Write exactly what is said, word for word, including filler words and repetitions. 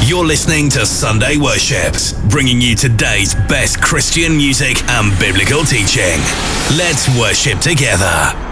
You're listening to Sunday Worships, bringing you today's best Christian music and biblical teaching. Let's worship together.